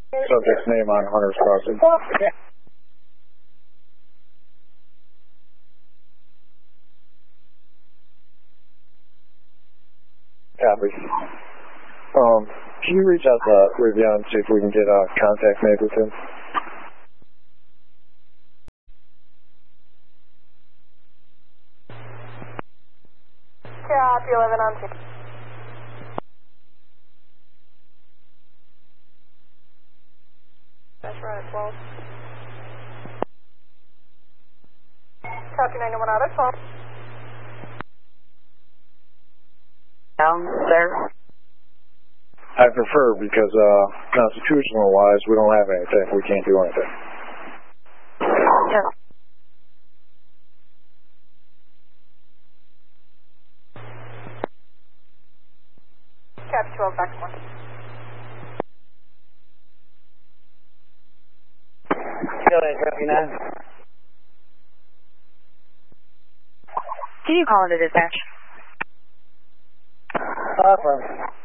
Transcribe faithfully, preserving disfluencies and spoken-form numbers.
Subject's name on Hunter's Crossing. Copy. Um, can you reach out to Rivian and see if we can get uh, contact made with him? Copy, eleven on two. That's right, twelve. Copy, ninety-one out of twelve. Down, sir. I prefer because uh, constitutional-wise, we don't have anything. We can't do anything. Yes. Copy, twelve, back to one. Go ahead, copy nine. Can you call into dispatch? Affirm.